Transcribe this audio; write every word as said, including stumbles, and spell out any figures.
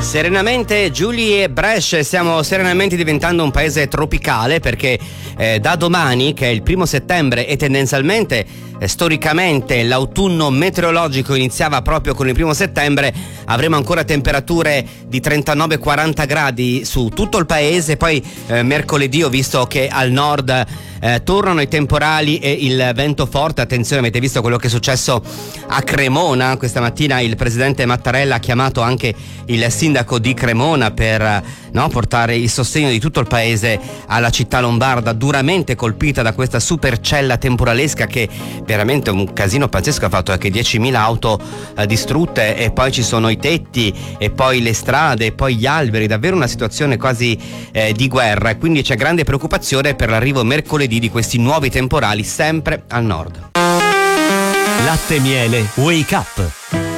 Serenamente Giulia e Brescia, stiamo serenamente diventando un paese tropicale perché eh, da domani, che è il primo settembre e tendenzialmente eh, storicamente l'autunno meteorologico iniziava proprio con il primo settembre, avremo ancora temperature di trentanove quaranta gradi su tutto il paese. Poi eh, mercoledì ho visto che al nord Eh, tornano i temporali e il vento forte. Attenzione, avete visto quello che è successo a Cremona questa mattina? Il presidente Mattarella ha chiamato anche il sindaco di Cremona per no, portare il sostegno di tutto il paese alla città lombarda, duramente colpita da questa supercella temporalesca che veramente un casino pazzesco ha fatto, anche diecimila auto eh, distrutte, e poi ci sono i tetti e poi le strade e poi gli alberi, davvero una situazione quasi eh, di guerra, e quindi c'è grande preoccupazione per l'arrivo mercoledì di questi nuovi temporali sempre al nord. Latte Miele Wake Up.